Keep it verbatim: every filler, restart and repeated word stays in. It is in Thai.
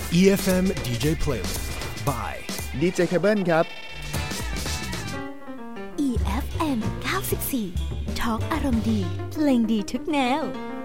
อี เอฟ เอ็ม ดี เจ Playlist by ดี เจ Cable ครับอี เอฟ เอ็ม เก้าสิบสี่ ทอล์กอารมณ์ดีเพลงดีทุกแนว